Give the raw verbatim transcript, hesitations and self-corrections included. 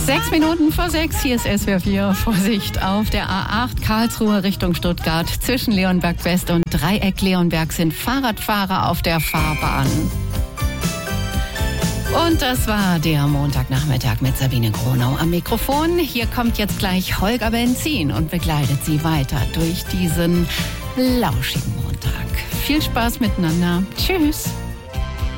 Sechs Minuten vor sechs, hier ist S W R vier. Vorsicht auf der A acht Karlsruhe Richtung Stuttgart. Zwischen Leonberg West und Dreieck Leonberg sind Fahrradfahrer auf der Fahrbahn. Und das war der Montagnachmittag mit Sabine Gronau am Mikrofon. Hier kommt jetzt gleich Holger Benzin und begleitet Sie weiter durch diesen lauschigen Montag. Viel Spaß miteinander. Tschüss.